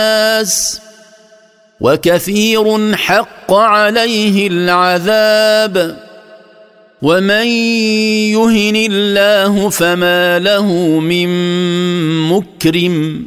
الناس وكثير حق عليه العذاب ومن يهن الله فما له من مكرم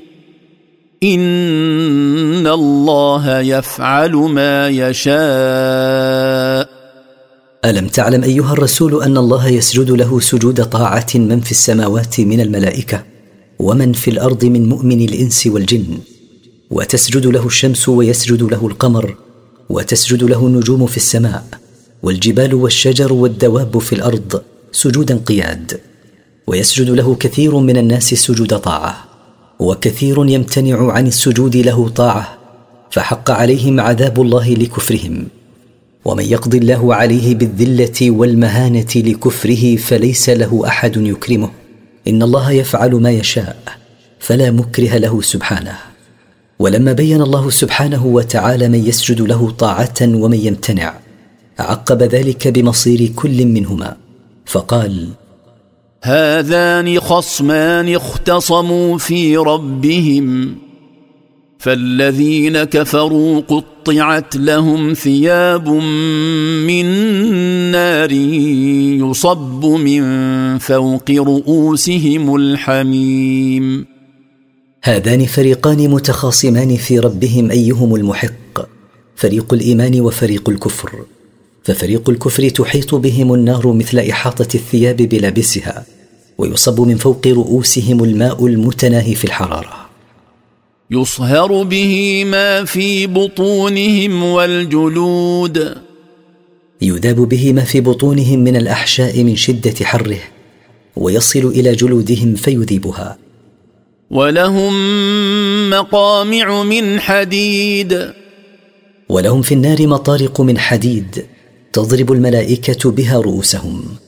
إن الله يفعل ما يشاء. ألم تعلم أيها الرسول أن الله يسجد له سجود طاعة من في السماوات من الملائكة ومن في الأرض من مؤمن الإنس والجن، وتسجد له الشمس ويسجد له القمر وتسجد له النجوم في السماء والجبال والشجر والدواب في الأرض سجودا قياد، ويسجد له كثير من الناس سجود طاعة، وكثير يمتنع عن السجود له طاعة فحق عليهم عذاب الله لكفرهم. ومن يقضي الله عليه بالذلة والمهانة لكفره فليس له أحد يكرمه، إن الله يفعل ما يشاء فلا مكره له سبحانه. ولما بين الله سبحانه وتعالى من يسجد له طاعة ومن يمتنع عقب ذلك بمصير كل منهما فقال: هذان خصمان اختصموا في ربهم فالذين كفروا قطعت لهم ثياب من نار يصب من فوق رؤوسهم الحميم. هذان فريقان متخاصمان في ربهم أيهم المحق، فريق الإيمان وفريق الكفر. ففريق الكفر تحيط بهم النار مثل إحاطة الثياب بلابسها، ويصب من فوق رؤوسهم الماء المتناهي في الحرارة، يصهر به ما في بطونهم والجلود، يذاب به ما في بطونهم من الأحشاء من شدة حره، ويصل إلى جلودهم فيذيبها. ولهم مقامع من حديد، ولهم في النار مطارق من حديد تضرب الملائكة بها رؤوسهم.